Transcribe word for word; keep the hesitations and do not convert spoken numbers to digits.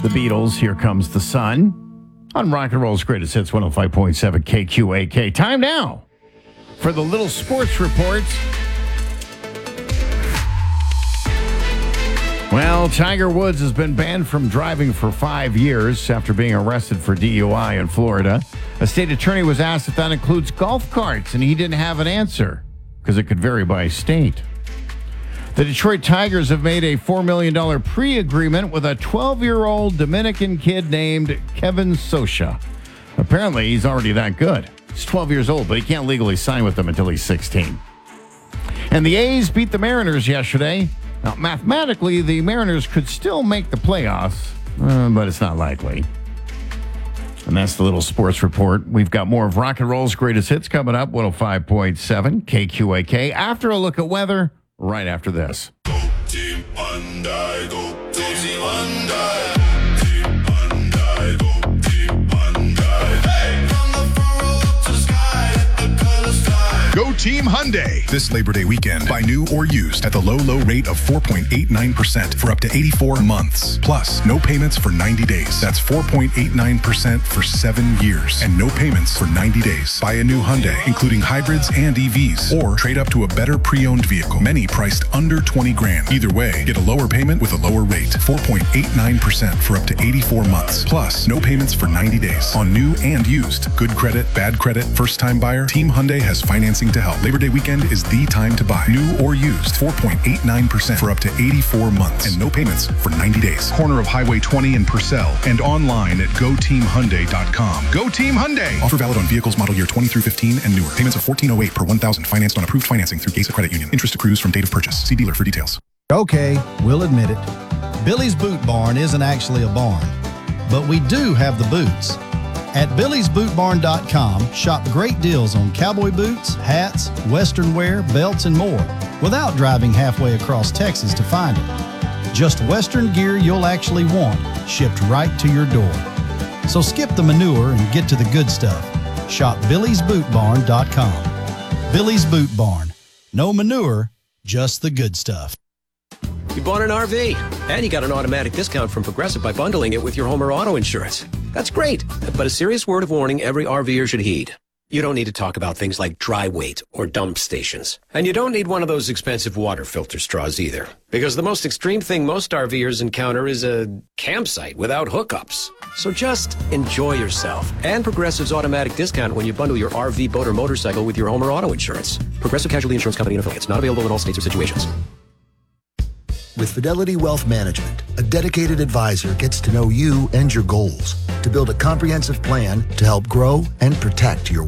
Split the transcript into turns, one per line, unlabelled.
The Beatles, Here Comes the Sun, on Rock and Roll's Greatest Hits, one oh five point seven K Q A K. Time now for the Little Sports Report. Well, Tiger Woods has been banned from driving for five years after being arrested for D U I in Florida. A state attorney was asked if that includes golf carts, and he didn't have an answer because it could vary by state. The Detroit Tigers have made a four million dollars pre-agreement with a twelve-year-old Dominican kid named Kevin Socha. Apparently, he's already that good. He's twelve years old, but he can't legally sign with them until he's sixteen. And the A's beat the Mariners yesterday. Now, mathematically, the Mariners could still make the playoffs, uh, but it's not likely. And that's the Little Sports Report. We've got more of Rock and Roll's Greatest Hits coming up, one oh five point seven K Q A K, after a look at weather. Right after this.
Go Team Hyundai, go Team Hyundai. Team Hyundai, go Team Hyundai. Hey, from the front to the sky, let the colors fly.
Go Team Hyundai. This Labor Day weekend, buy new or used at the low, low rate of four point eight nine percent for up to eighty-four months. Plus, no payments for ninety days. That's four point eight nine percent for seven years. And no payments for ninety days. Buy a new Hyundai, including hybrids and E Vs. Or trade up to a better pre-owned vehicle. Many priced under twenty grand. Either way, get a lower payment with a lower rate. four point eight nine percent for up to eighty-four months. Plus, no payments for ninety days. On new and used. Good credit, bad credit, first-time buyer. Team Hyundai has financing to help. Labor Day weekend is the time to buy. New or used. four point eight nine percent for up to eighty-four months. And no payments for ninety days. Corner of Highway twenty in Purcell. And online at go team hyundai dot com. Go Team Hyundai! Offer valid on vehicles model year twenty through fifteen and newer. Payments of fourteen oh eight per one thousand financed on approved financing through Gesa Credit Union. Interest accrues from date of purchase. See dealer for details.
Okay, we'll admit it. Billy's Boot Barn isn't actually a barn, but we do have the boots. At Billy's Boot Barn dot com, shop great deals on cowboy boots, hats, western wear, belts, and more without driving halfway across Texas to find it. Just western gear you'll actually want, shipped right to your door. So skip the manure and get to the good stuff. Shop Billy's Boot Barn dot com. Billy's Boot Barn. No manure, just the good stuff.
You bought an R V, and you got an automatic discount from Progressive by bundling it with your home or auto insurance. That's great, but a serious word of warning every RVer should heed. You don't need to talk about things like dry weight or dump stations. And you don't need one of those expensive water filter straws either. Because the most extreme thing most RVers encounter is a campsite without hookups. So just enjoy yourself and Progressive's automatic discount when you bundle your R V, boat, or motorcycle with your home or auto insurance. Progressive Casualty Insurance Company and affiliates. Not available in all states or situations.
With Fidelity Wealth Management, a dedicated advisor gets to know you and your goals to build a comprehensive plan to help grow and protect your